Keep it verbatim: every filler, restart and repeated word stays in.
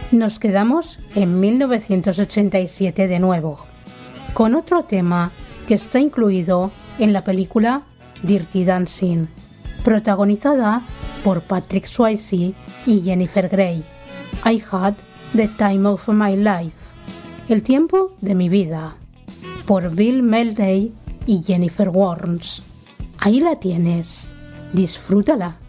Nos quedamos en mil novecientos ochenta y siete de nuevo, con otro tema que está incluido en la película Dirty Dancing, protagonizada por Patrick Swayze y Jennifer Grey. I Had the Time of My Life, El tiempo de mi vida, por Bill Medley y Jennifer Warnes. Ahí la tienes, disfrútala.